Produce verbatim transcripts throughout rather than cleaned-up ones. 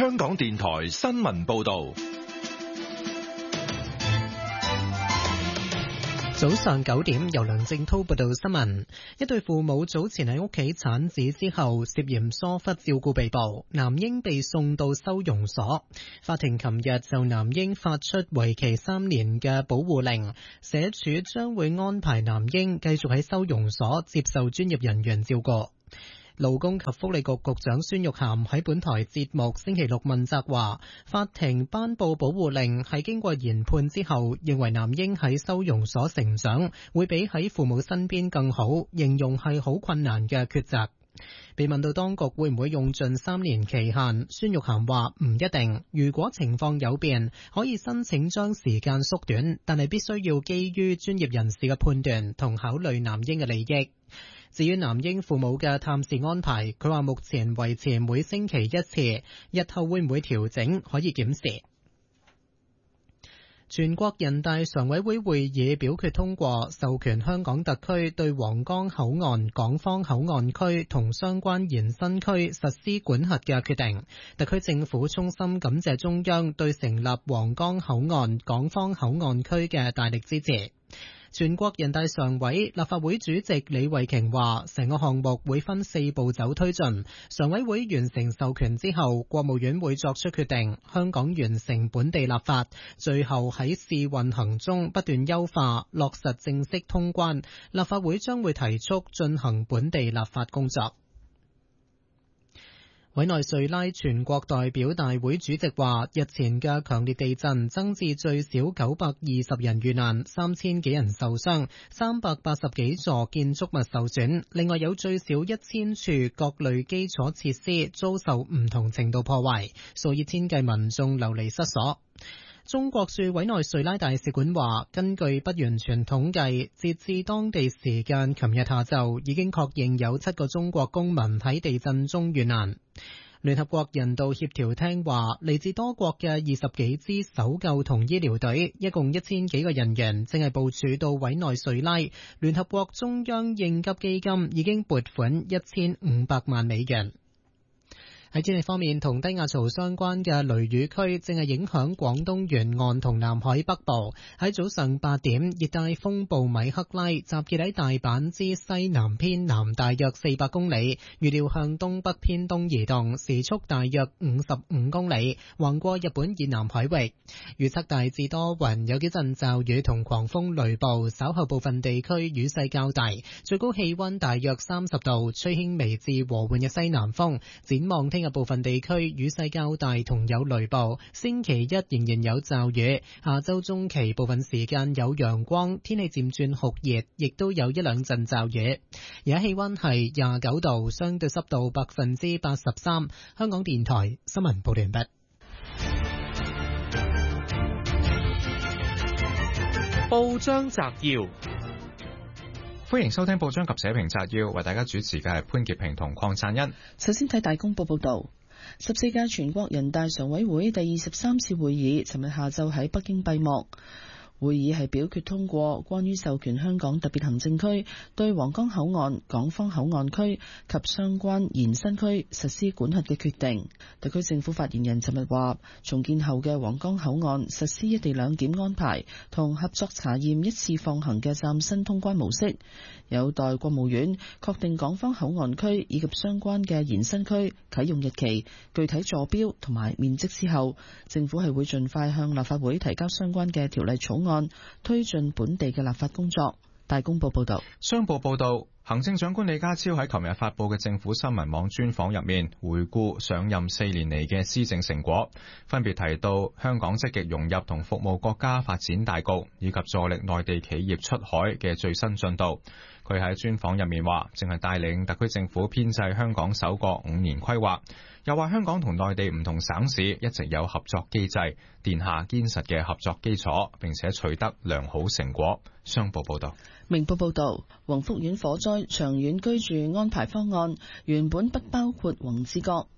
香港電台新聞報道。 早上九點，由梁正濤報道新聞。一對父母早前喺屋企產子之後，涉嫌疏忽照顧被捕，男嬰被送到收容所。法庭琴日就男嬰發出為期三年嘅保護令，社署將會安排男嬰繼續喺收容所接受專業人員照顧。勞工及福利局局長孫玉菡喺本台節目星期六問責話，法庭頒布保護令係經過研判之後，認為男嬰喺收容所成長會比喺父母身邊更好，形容係好困難嘅抉擇。被問到當局會唔會用盡三年期限，孫玉菡話唔一定，如果情況有變，可以申請將時間縮短，但係必須要基於專業人士嘅判斷同考慮男嬰嘅利益。至於男嬰父母嘅探視安排，佢話目前維持每星期一次，日後會唔會調整可以檢視。全國人大常委會會議表決通過授權香港特區對皇崗口岸、港方口岸區同相關延伸區實施管轄嘅決定。特區政府衷心感謝中央對成立皇崗口岸、港方口岸區嘅大力支持。全國人大常委、立法會主席李慧瓊話，成個項目會分四步走推進，常委會完成授權之後，國務院會作出決定，香港完成本地立法，最後喺試運行中不斷優化，落實正式通關，立法會將會提速進行本地立法工作。委內瑞拉全國代表大會主席話，日前嘅強烈地震增至最少九百二十人遇難，三千幾人受傷，三百八十幾座建築物受損，另外有最少一千處各類基礎設施遭受唔同程度破壞，數以千計民眾流離失所。中國駐委內瑞拉大使館話，根據不完全統計，截至當地時間琴日下晝，已經確認有七個中國公民喺地震中遇難。聯合國人道協調廳話，嚟自多國嘅二十幾支搜救同醫療隊，一共一千幾個人員，正係部署到委內瑞拉。聯合國中央應急基金已經撥款一千五百萬美元。喺天氣方面，同低壓槽相關嘅雷雨區正係影響廣東沿岸同南海北部。喺早上八點，熱帶風暴米克拉集結喺大阪之西南偏南大約四百公里，預料向東北偏東移動，時速大約五十五公里，橫過日本以南海域。預測大致多雲，有幾陣驟雨同狂風雷暴，稍後部分地區雨勢較大，最高氣溫大約三十度，吹輕微至和緩嘅西南風。展望聽日部分地區雨勢較大同有雷暴，星期一仍然有驟雨，下周中期部分時間有陽光，天氣漸轉酷熱，亦都有一兩陣驟雨。而家氣溫係廿九度，相對濕度百分之八十三。香港電台新聞報道完畢。 報章摘要， 歡迎收聽報章及社評摘要，為大家主持嘅係潘潔平同鄺燦欣。 首先睇大公報報道，十四屆全國人大常委會第二十三次會議尋日下晝喺北京閉幕。會議係表決通過關於授權香港特別行政區對皇崗口岸、港方口岸區及相關延伸區實施管轄嘅決定。特區政府發言人尋日話，重建後嘅皇崗口岸實施一地兩檢安排同合作查驗一次放行嘅嶄新通關模式，有待國務院確定港方口岸區以及相關嘅延伸區啟用日期、具體坐標同埋面積之後，政府係會盡快向立法會提交相關嘅條例草案，案推進本地嘅立法工作。大公報報道， 商報報道，行政長官李家超喺琴日發布嘅政府新聞網專訪入面，回顧上任四年嚟嘅施政成果，分別提到香港積極融入同服務國家發展大局，以及助力內地企業出海嘅最新進度。佢喺專訪入面話，正係帶領特區政府編製香港首個五年規劃，又話香港同內地唔同省市一直有合作機制，奠下堅實嘅合作基礎，並且取得良好成果。商報報道。 明報報道，宏福苑火災長遠居住安排方案原本不包括宏志閣，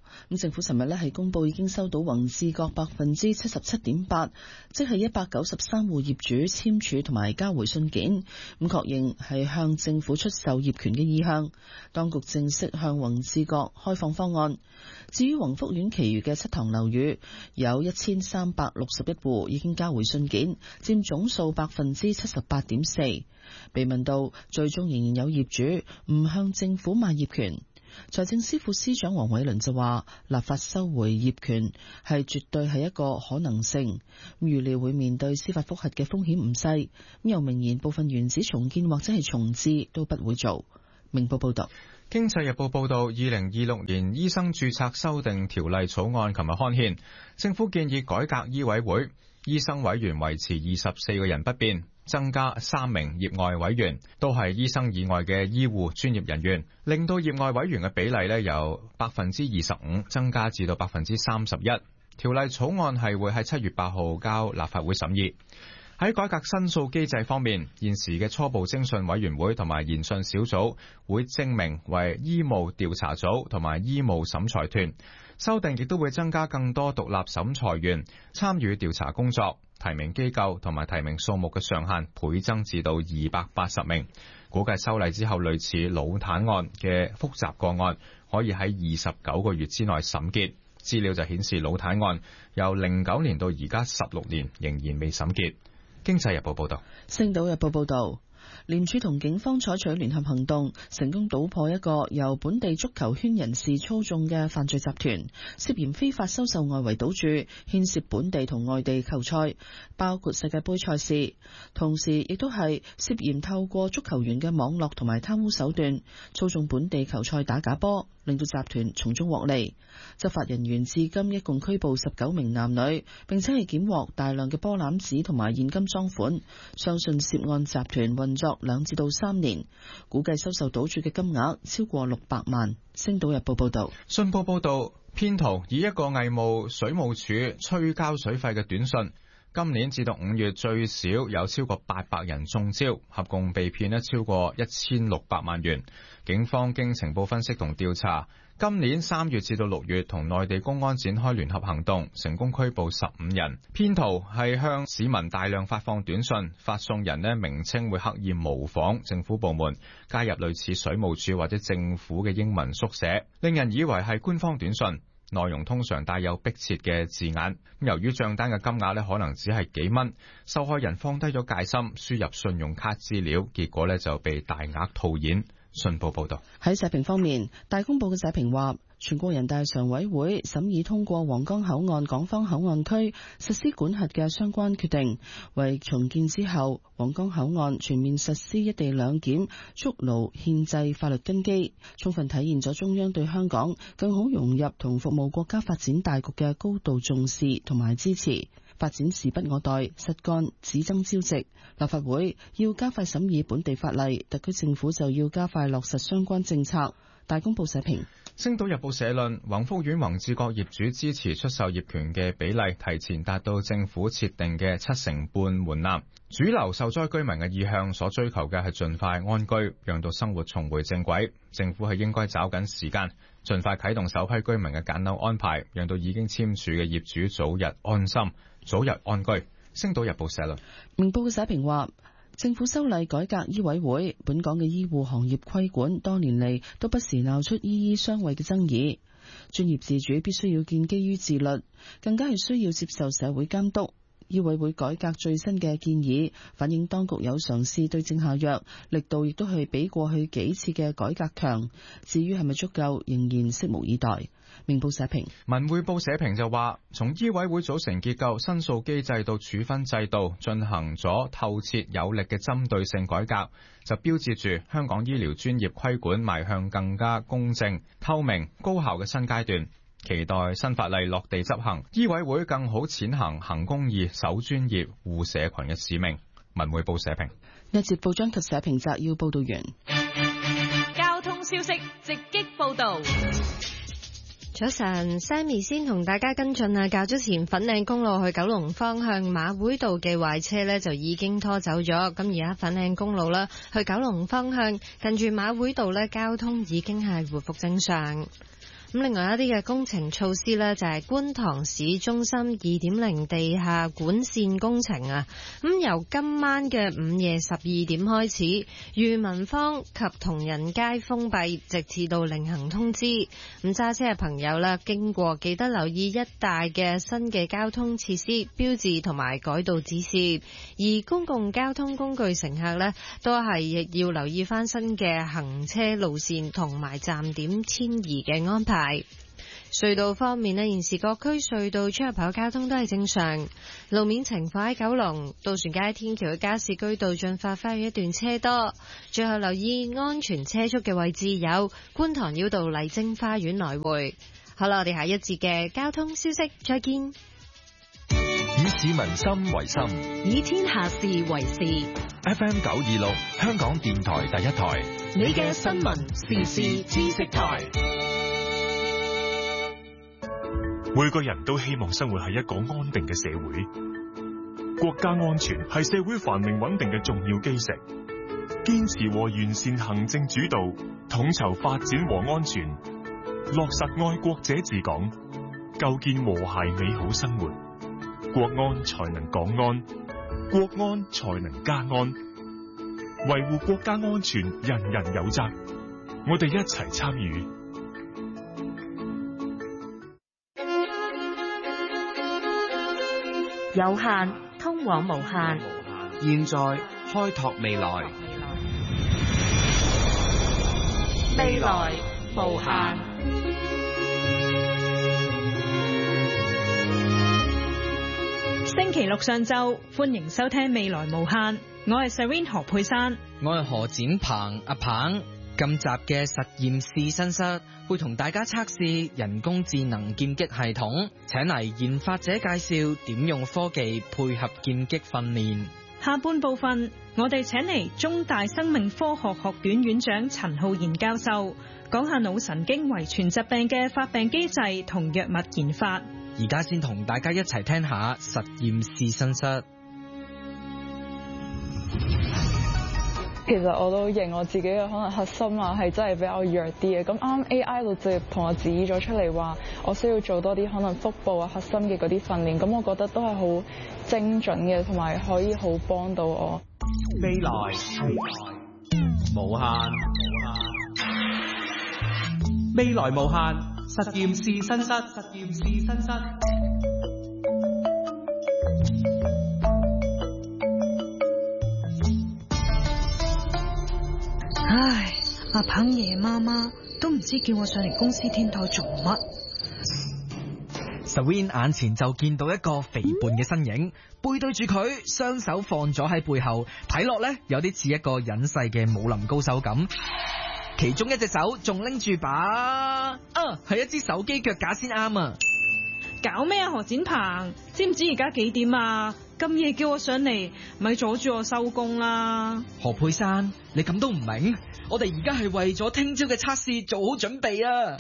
咁政府尋日咧係公佈已經收到宏志閣百分之七十七點八，即係一百九十三戶業主簽署同埋交回信件，咁確認係向政府出售業權嘅意向。當局正式向宏志閣開放方案。至於宏福苑其餘嘅七幢樓宇，有一千三百六十一戶已經交回信件，佔總數百分之七十八點四。被問到最終仍然有業主唔向政府賣業權，財政司副司長黃偉綸就話：立法收回業權係絕對係一個可能性，預料會面對司法覆核嘅風險唔細。又明言部分原址重建或者係重置都不會做。明報報道。 經濟日報報道，二零二六年醫生註冊修訂條例草案琴日刊憲，政府建議改革醫委會，醫生委員維持二十四個人不變，增加三名業外委員，都係醫生以外嘅醫護專業人員，令到業外委員嘅比例咧由百分之二十五增加至到百分之三十一。條例草案係會喺七月八號交立法會審議。喺改革申訴機制方面，現時嘅初步偵訊委員會同埋研訊小組會正名為醫務調查組同埋醫務審裁團。修訂亦都會增加更多獨立審裁員參與調查工作，提名機構同埋提名數目嘅上限倍增至到二百八十名。估計修例之後，類似腦癱案嘅複雜個案可以喺二十九個月之內審結。資料就顯示腦癱案由零九年到而家十六年仍然未審結。經濟日報報道。 星島日報報道，廉署同警方採取聯合行動，成功搗破一個由本地足球圈人士操縱嘅犯罪集團，涉嫌非法收受外圍賭注，牽涉本地同外地球賽，包括世界杯賽事。同時亦都係涉嫌透過足球員嘅網絡同埋貪污手段，操縱本地球賽打假波，令到集團從中獲利。執法人員至今一共拘捕十九名男女，並且係檢獲大量嘅波攬子同埋現金贓款。相信涉案集團運作兩至到三年，估計收受賭注嘅金額超過六百萬。星島日報報道。 信報報道，騙徒以一個偽冒水務署催交水費嘅短信，今年至到五月最少有超過八百人中招，合共被騙咧超過一千六百萬元。警方經情報分析同調查，今年三月至到六月同內地公安展開聯合行動，成功拘捕十五人。騙徒係向市民大量發放短信，發送人咧名稱會刻意模仿政府部門，加入類似水務署或者政府嘅英文縮寫，令人以為係官方短信。內容通常帶有迫切嘅字眼，由於賬單嘅金額咧可能只係幾蚊，受害人放低咗戒心，輸入信用卡資料，結果咧就被大額套現。信報報道。 喺社評方面，大公報嘅社評話，全國人大常委會審議通過皇崗口岸港方口岸區實施管轄嘅相關決定，為重建之後皇崗口岸全面實施一地兩檢築牢憲制法律根基，充分體現咗中央對香港更好融入同服務國家發展大局嘅高度重視同埋支持。發展時不我待，實幹只爭朝夕。立法會要加快審議本地法例，特區政府就要加快落實相關政策。大公報社評。 星島日報社論，宏福苑宏志閣業主支持出售業權嘅比例提前達到政府設定嘅七成半門檻。主流受災居民嘅意向所追求嘅係盡快安居，讓到生活重回正軌。政府係應該找緊時間，盡快啟動首批居民嘅揀樓安排，讓到已經簽署嘅業主早日安心，早日安居。星島日報社論。 明報嘅社評話，政府修例改革醫委會，本港嘅醫護行業規管多年嚟都不時鬧出醫醫相衛嘅爭議。專業自主必須要建基於自律，更加係需要接受社會監督。醫委會改革最新嘅建議，反映當局有嘗試對症下藥，力度亦都係比過去幾次嘅改革強。至於係咪足夠，仍然拭目以待。明報社評。 文匯報社評就話，從醫委會組成結構、申訴機制到處分制度，進行咗透徹有力嘅針對性改革，就標誌住香港醫療專業規管邁向更加公正、透明、高效嘅新階段。期待新法例落地執行，醫委會更好踐行行公義、守專業、護社群嘅使命。文匯報社評。 一節報章及社評摘要報道完。 交通消息直擊報道。 早晨 Sammy 先同大家跟進啊，較早前粉嶺公路去九龍方向馬會道嘅壞車呢就已經拖走咗，咁而家粉嶺公路啦去九龍方向近住馬會道呢交通已經係回復正常。 咁另外一啲嘅工程措施呢，就係觀塘市中心二點零地下管線工程啊。咁由今晚嘅午夜十二點開始，裕民坊及同仁街封閉，直至到另行通知。咁揸車嘅朋友啦，經過記得留意一帶嘅新嘅交通設施、標誌同埋改道指示。而公共交通工具乘客呢，都係亦要留意翻新嘅行車路線同埋站點遷移嘅安排。隧道方面呢，現時各區隧道出入口交通都係正常。路面情況喺九龍渡船街天橋嘅加士居道進發花園一段車多。最後留意安全車速嘅位置有觀塘繞道麗晶花園來回。好啦，我哋下一節嘅交通消息再見。 以市民心為心， 以天下事為事。 F M 九二六，香港電台第一台， 你嘅新聞時事知識台。 每個人都希望生活喺一個安定嘅社會，國家安全係社會繁榮穩定嘅重要基石。堅持和完善行政主導，統籌發展和安全，落實愛國者治港，構建和諧美好生活，國安才能港安，國安才能家安。維護國家安全，人人有責，我哋一齊參與。 有限通往無限， 現在開拓未來， 未來無限。 星期六上晝，歡迎收聽《未來無限》，我係 Serene 何佩珊， 我係何展鵬阿鵬。今集嘅實驗試新室會同大家測試人工智能劍擊系統，請嚟研發者介紹點用科技配合劍擊訓練。 下半部分，我哋請嚟中大生命科學學院院長陳浩然教授，講下腦神經遺傳疾病嘅發病機制同藥物研發。 而家先同大家一齊聽下實驗試新室。 其實我都認我自己嘅可能核心啊，係真係比較弱啲嘅。咁啱 A I 就直接同我指咗出嚟話，我需要做多啲可能腹部啊核心嘅嗰啲訓練。咁我覺得都係好精準嘅，同埋可以好幫到我。 未來無限，未來無限實驗試新室，實驗試新室。 唉，阿鵬夜媽媽都唔知叫我上嚟公司天台做乜。 Serene 眼前就見到一個肥胖嘅身影，背對住佢，雙手放咗喺背後，睇落呢有啲似一個隱世嘅武林高手咁。其中一隻手仲拎住把啊，係一支手機腳架先啱啊！ 搞咩啊何展鵬？知唔知而家幾點啊？咁夜叫我上嚟，咪阻住我收工啦！ 何佩珊，你咁都唔明？我哋而家係為咗聽朝嘅測試做好準備啊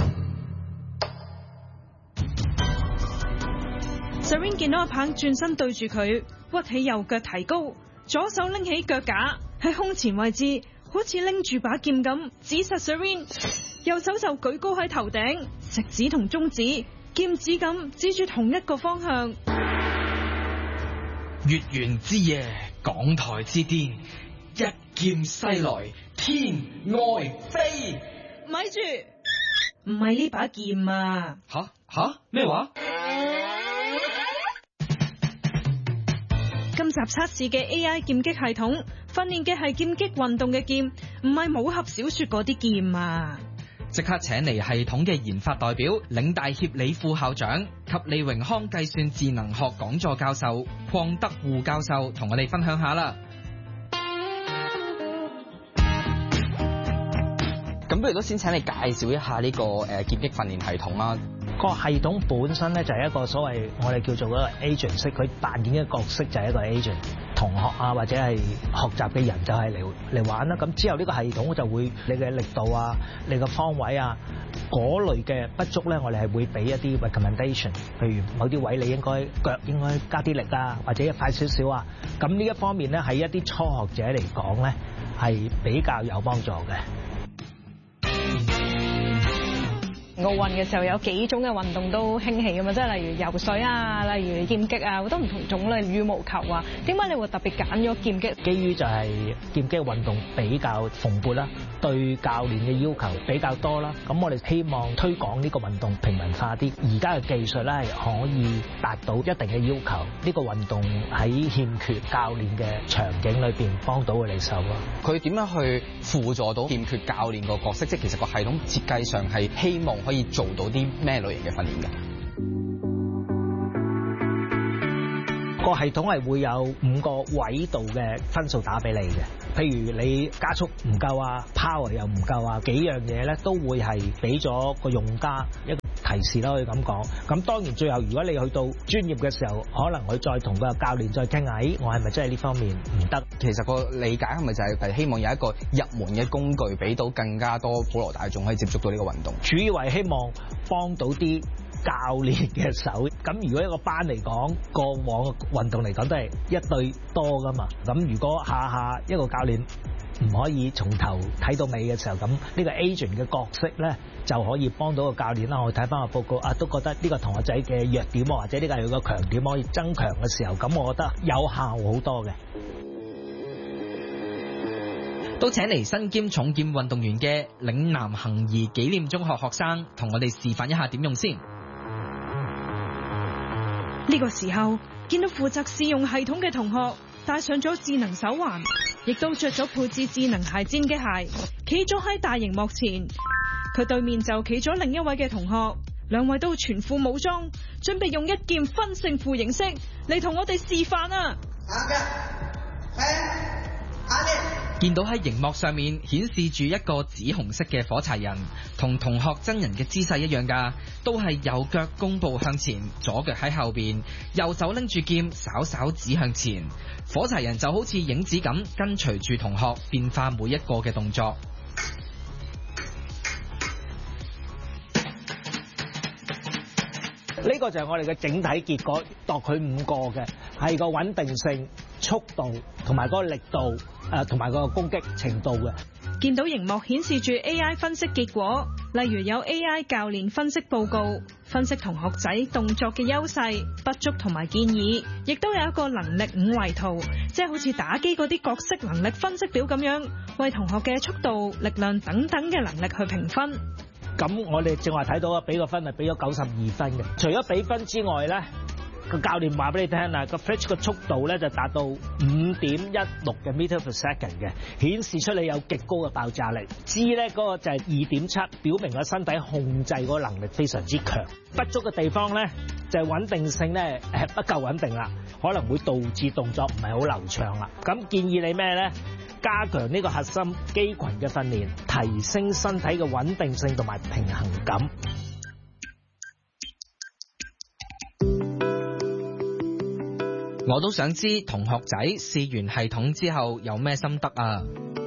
！Serene 見到阿鵬轉身對住佢，屈起右腳提高，左手拎起腳架喺胸前位置，好似拎住把劍咁指實 Serene， 右手就舉高喺頭頂，食指同中指劍指咁指住同一個方向。 月圓之夜，港台之巔，一劍西來，天外飛。 咪住，唔係呢把劍啊！ 吓吓咩話？ 今集測試嘅 A I 劍擊系統，訓練嘅係劍擊運動嘅劍，唔係武俠小說嗰啲劍啊！ 即刻請嚟系統嘅研發代表，嶺大協理副校長及李榮康計算智能學講座教授鄺德護教授，同我哋分享下啦。 咁不如都先請你介紹一下呢個誒劍擊訓練系統啦。 個系統本身咧就係一個所謂我哋叫做一個 agent 式，佢扮演嘅角色就係一個 agent， 同學啊或者係學習嘅人就係嚟嚟玩啦。咁之後呢個系統就會你嘅力度啊、你嘅方位啊嗰類嘅不足咧，我哋係會俾一啲 recommendation， 譬如某啲位你應該腳應該加啲力啊，或者快少少啊。咁呢一方面咧，喺一啲初學者嚟講咧係比較有幫助嘅。 奧運嘅時候有幾種嘅運動都興起㗎嘛，即係例如游水啊，例如劍擊啊，好多唔同種類，羽毛球啊。點解你會特別揀咗劍擊？ 基於就係劍擊運動比較蓬勃啦，對教練嘅要求比較多啦。咁我哋希望推廣呢個運動平民化啲，而家嘅技術咧係可以達到一定嘅要求。呢個運動喺欠缺教練嘅場景裏邊幫到佢哋手咯。 佢點樣去輔助到欠缺教練個角色？即係其實個系統設計上係希望可以做到啲咩類型嘅訓練嘅？ 個系統係會有五個緯度嘅分數打俾你嘅，譬如你加速唔夠啊 ，power 又唔夠啊，幾樣嘢咧都會係俾咗個用家一個提示啦，可以咁講。咁當然最後如果你去到專業嘅時候，可能佢再同個教練再傾下，咦，我係咪真係呢方面唔得？ 其實個理解係咪就係希望有一個入門嘅工具，俾到更加多普羅大眾可以接觸到呢個運動？ 主要係希望幫到啲教練嘅手。咁如果一個班嚟講，過往嘅運動嚟講都係一對多噶嘛。咁如果下下一個教練唔可以從頭睇到尾嘅時候，咁呢個 agent 嘅角色咧就可以幫到個教練啦。我睇翻個報告啊，都覺得呢個同學仔嘅弱點或者呢個係佢個強點可以增強嘅時候，咁我覺得有效好多嘅。 都請嚟身兼重劍運動員嘅嶺南恆怡紀念中學學生同我哋示範一下點用先。 呢個時候見到負責試用系統嘅同學戴上咗智能手環，亦都着咗配置智能鞋墊嘅鞋，企咗喺大熒幕前。佢對面就企咗另一位嘅同學，兩位都全副武裝，準備用一劍分勝負形式嚟同我哋示範啊！ 見到喺熒幕上面顯示住一個紫紅色嘅火柴人，同同學真人嘅姿勢一樣㗎，都係右腳弓步向前，左腳喺後邊，右手拎住劍稍稍指向前。火柴人就好似影子咁跟隨住同學變化每一個嘅動作。 呢個就係我哋嘅整體結果，度佢五個嘅係個穩定性、速度同埋嗰個力度，誒同埋個攻擊程度嘅。 見到熒幕顯示住 A I 分析結果，例如有 A I 教練分析報告，分析同學仔動作嘅優勢、不足同埋建議，亦都有一個能力五維圖，即係好似打機嗰啲角色能力分析表咁樣，為同學嘅速度、力量等等嘅能力去評分。 咁我哋正話睇到啊，俾個分係俾咗九十二分嘅。除咗俾分之外咧，個教練話俾你聽啊，個 flash 個速度咧就達到五點一六嘅 meter per second 嘅，顯示出你有極高嘅爆炸力。G 咧嗰個就係二點七，表明個身體控制嗰個能力非常之強。不足嘅地方咧就係穩定性咧誒不夠穩定啦，可能會導致動作唔係好流暢啦。咁建議你咩咧？加強呢個核心肌群嘅訓練，提升身體嘅穩定性同埋平衡感。 我都想知同學仔試完系統之後有咩心得啊！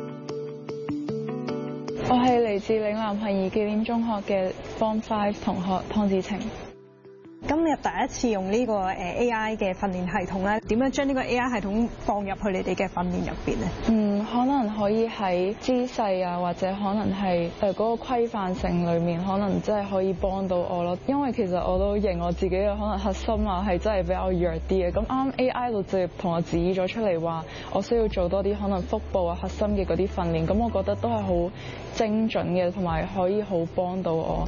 我係嚟自嶺南恆怡紀念中學嘅 Form Five 同學湯子晴。 今日第一次用呢個誒 A I 嘅訓練系統咧，點樣將呢個 A I 系統放入去你哋嘅訓練入邊咧？ 嗯，可能可以喺姿勢啊，或者可能係誒嗰個規範性裏面，可能真係可以幫到我咯。因為其實我都認我自己嘅可能核心啊，係真係比較弱啲嘅。咁啱 A I 度直接同我指咗出嚟話，我需要做多啲可能腹部啊、核心嘅嗰啲訓練。咁我覺得都係好精準嘅，同埋可以好幫到我。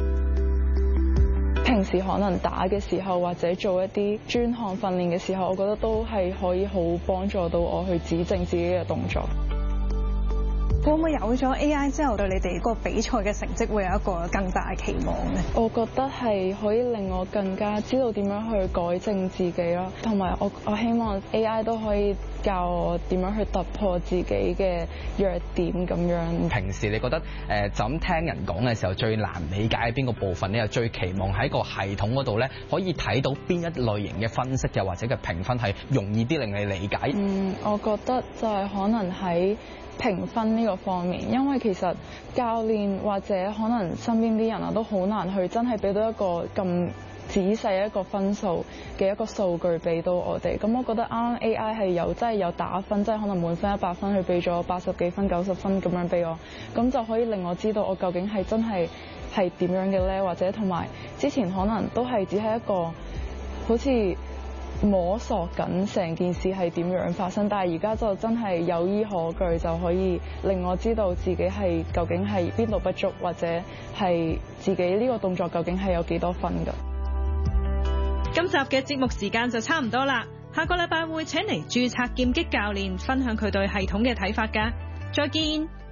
平時可能打嘅時候，或者做一啲專項訓練嘅時候，我覺得都係可以好幫助到我去指正自己嘅動作。 會唔會有咗 A I 之後，對你哋個比賽嘅成績會有一個更大嘅期望咧？ 我覺得係可以令我更加知道點樣去改正自己咯，同埋我我希望 A I 都可以教我點樣去突破自己嘅弱點咁樣。 平時你覺得誒就咁聽人講嘅時候，最難理解係邊個部分？你又最期望喺個系統嗰度咧，可以睇到邊一類型嘅分析又或者嘅評分係容易啲令你理解？嗯， 我覺得就係可能喺評分呢個方面，因為其實教練或者可能身邊啲人啊，都好難去真係俾到一個咁仔細一個分數嘅一個數據俾到我哋。咁我覺得啱啱 A I 係有真係有打分，即係可能滿分一百分，佢俾咗八十幾分、九十分咁樣俾我，咁就可以令我知道我究竟係真係係點樣嘅呢？或者同埋之前可能都係只係一個好似摸索緊成件事係點樣發生，但係而家就真係有依可據，就可以令我知道自己係究竟係邊度不足，或者係自己呢個動作究竟係有幾多分㗎。 今集嘅節目時間就差唔多啦，下個禮拜會請嚟註冊劍擊教練分享佢對系統嘅睇法㗎。再見。